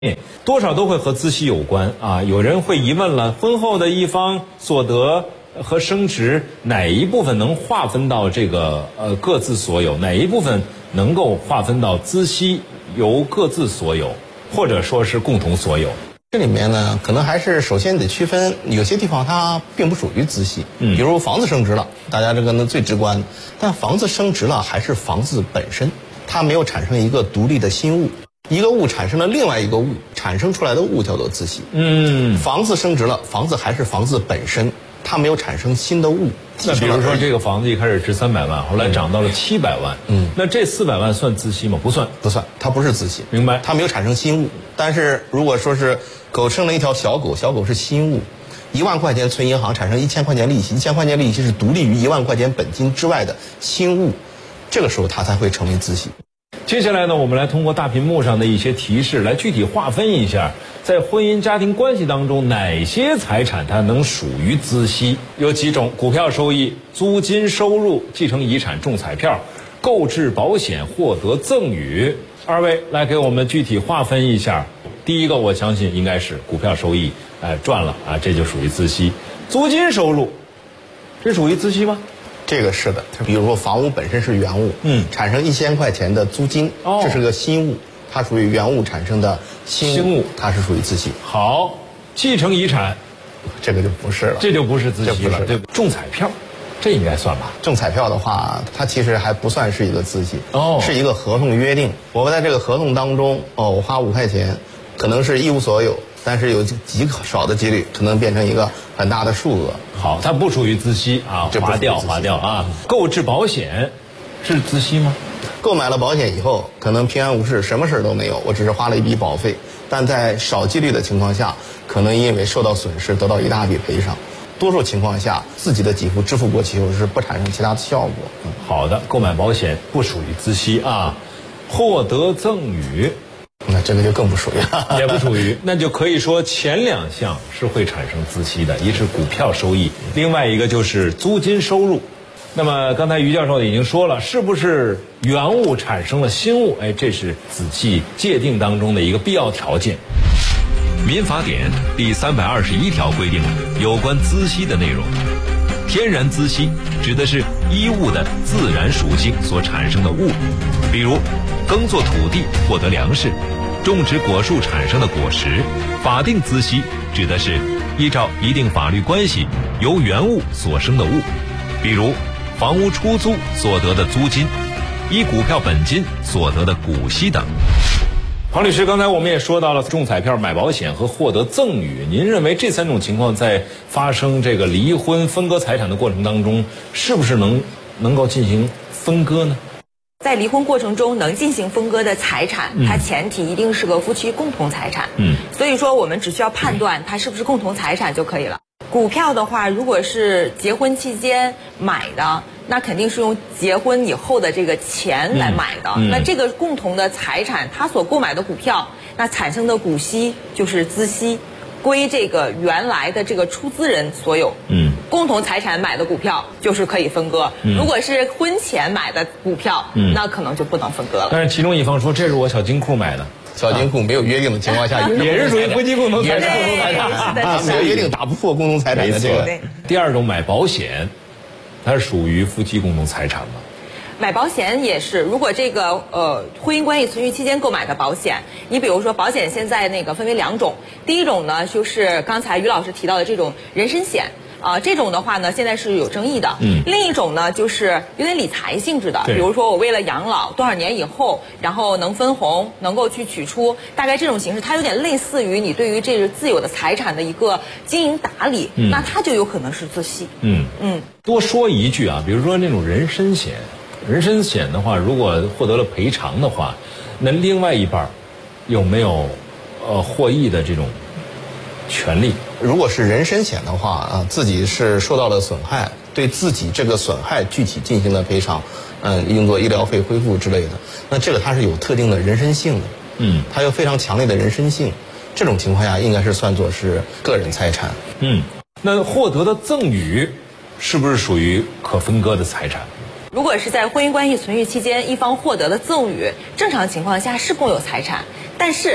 多少都会和孳息有关啊。有人会疑问了，婚后的一方所得和升值哪一部分能划分到这个各自所有，哪一部分能够划分到孳息由各自所有，或者说是共同所有？ 这里面呢，可能还是首先得区分，有些地方它并不属于孳息，比如房子升值了，大家这个呢最直观，但房子升值了还是房子本身，它没有产生一个独立的新物。一个物产生了另外一个物，产生出来的物叫做孳息。房子升值了，房子还是房子本身，它没有产生新的物。 那比如说这个房子一开始值300万，后来涨到了700万，那这400万算孳息吗？不算， 不算，它不是孳息。 明白？ 它没有产生新物。但是如果说是狗生了一条小狗，小狗是新物，1万块钱存银行产生1000块钱利息，1000块钱利息是独立于1万块钱本金之外的新物，这个时候它才会成为孳息。 接下来呢，我们来通过大屏幕上的一些提示来具体划分一下，在婚姻家庭关系当中哪些财产它能属于孳息。有几种：股票收益、租金收入、继承遗产、中彩票、购置保险、获得赠与。二位来给我们具体划分一下。第一个我相信应该是股票收益，赚了啊，这就属于孳息。租金收入，这属于孳息吗？ 这个是的，比如说房屋本身是原物，产生1000块钱的租金，这是个新物，它属于原物产生的新物，它是属于孳息。 好，继承遗产， 这个就不是了， 这就不是孳息了，对吧？中彩票，这应该算吧？ 中彩票的话，它其实还不算是一个孳息，是一个合同约定。我们在这个合同当中，我花5块钱，可能是一无所有，但是有极少的几率可能变成一个很大的数额。 好，它不属于孳息啊，划掉啊。购置保险是孳息吗？ 购买了保险以后，可能平安无事，什么事都没有，我只是花了一笔保费，但在少几率的情况下，可能因为受到损失得到一大笔赔偿。多数情况下，自己的给付支付过去后是不产生其他的效果。 好的，购买保险不属于孳息啊。获得赠与， 那这个就更不属于了， 也不属于。那就可以说前2项是会产生孳息的，一是股票收益，另外一个就是租金收入。那么刚才于教授已经说了，是不是原物产生了新物？这是仔细界定当中的一个必要条件。 民法典第321条规定了有关孳息的内容。天然孳息指的是依物的自然属性所产生的物，比如耕作土地获得粮食，种植果树产生的果实。法定孳息指的是依照一定法律关系由原物所生的物，比如房屋出租所得的租金，依股票本金所得的股息等。 黄律师，刚才我们也说到了中彩票、买保险和获得赠与，您认为这3种情况在发生这个离婚分割财产的过程当中，是不是能够进行分割呢？ 在离婚过程中能进行分割的财产，它前提一定是个夫妻共同财产。所以说我们只需要判断它是不是共同财产就可以了。股票的话，如果是结婚期间买的，那肯定是用结婚以后的这个钱来买的。那这个共同的财产，他所购买的股票，那产生的股息就是孳息，归这个原来的这个出资人所有。共同财产买的股票就是可以分割。如果是婚前买的股票，那可能就不能分割了。 但是其中一方说这是我小金库买的。 小金库没有约定的情况下， 也是属于夫妻共同财产， 没有约定打不破共同财产的这个。 第2种买保险，它是属于夫妻共同财产吗？ 买保险也是，如果这个婚姻关系存续期间购买的保险，你比如说保险现在那个分为2种，第一种呢就是刚才于老师提到的这种人身险。这种的话呢，现在是有争议的。另一种呢，就是有点理财性质的，比如说我为了养老多少年以后，然后能分红，能够去取出，大概这种形式，它有点类似于你对于这个自有的财产的一个经营打理，那它就有可能是孳息。 多说一句啊，比如说那种人身险，人身险的话，如果获得了赔偿的话，那另外一半有没有获益的这种权利？ 如果是人身险的话，自己是受到了损害，对自己这个损害具体进行了赔偿，用作医疗费恢复之类的，那这个它是有特定的人身性的，它有非常强烈的人身性，这种情况下应该是算作是个人财产。 那获得的赠与是不是属于可分割的财产？ 如果是在婚姻关系存续期间，一方获得了赠与，正常情况下是共有财产，但是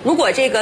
如果这个